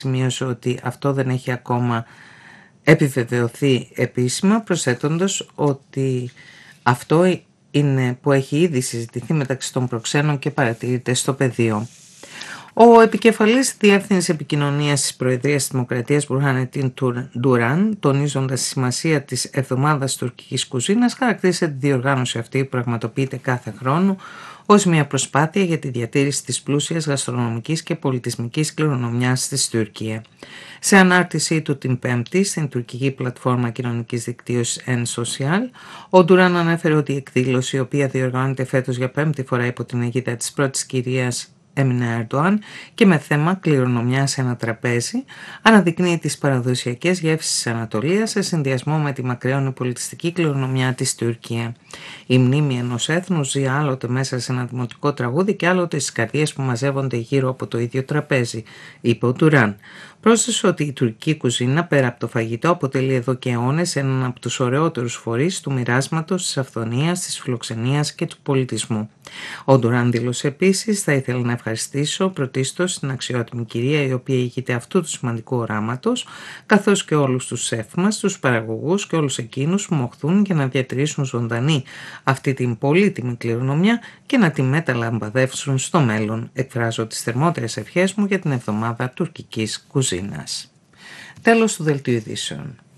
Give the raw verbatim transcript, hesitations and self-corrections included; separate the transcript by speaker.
Speaker 1: σημείωσε ότι αυτό δεν έχει ακόμα επιβεβαιωθεί επίσημα, προσθέτοντας ότι αυτό είναι που έχει ήδη συζητηθεί μεταξύ των προξένων και παρατηρείται στο πεδίο. Ο επικεφαλής Διεύθυνσης Επικοινωνίας της Προεδρίας Δημοκρατίας Μπουρχάνετιν Ντουράν, τονίζοντας τη σημασία της Εβδομάδας Τουρκικής Κουζίνας, χαρακτήρισε τη διοργάνωση αυτή που πραγματοποιείται κάθε χρόνο ως μια προσπάθεια για τη διατήρηση της πλούσιας γαστρονομικής και πολιτισμικής κληρονομιάς της Τουρκία. Σε ανάρτησή του την Πέμπτη στην τουρκική πλατφόρμα κοινωνικής δικτύωσης N-Social, ο Ντουράν ανέφερε ότι η εκδήλωση, η οποία διοργανώνεται φέτος για πέμπτη φορά υπό την αιγίδα της πρώτης κυρίας Έμινε Ερντοάν και με θέμα κληρονομιά σε ένα τραπέζι, αναδεικνύει τις παραδοσιακές γεύσεις της Ανατολίας σε συνδυασμό με τη μακραίωνη πολιτιστική κληρονομιά της Τουρκία. Η μνήμη ενός έθνους ζει άλλοτε μέσα σε ένα δημοτικό τραγούδι και άλλοτε στις καρδιές που μαζεύονται γύρω από το ίδιο τραπέζι, είπε ο Ντουράν. Πρόσθεσε ότι η τουρκική κουζίνα, πέρα από το φαγητό, αποτελεί εδώ και αιώνες έναν από τους ωραιότερους φορείς του μοιράσματος, της αυθονίας, της φιλοξενίας και του πολιτισμού. Ο Ντουράν δήλωσε επίσης: «Θα ήθελα να ευχαριστήσω πρωτίστως την αξιότιμη κυρία η οποία ηγείται αυτού του σημαντικού οράματος, καθώς και όλους τους σεφ μας, τους παραγωγούς και όλους εκείνους που μοχθούν για να διατηρήσουν ζωντανή αυτή την πολύτιμη κληρονομιά και να τη μεταλαμπαδεύσουν στο μέλλον. Εκφράζω τις θερμότερες ευχές μου για την εβδομάδα τουρκικής κουζίνας». Τέλος του δελτίου ειδήσεων.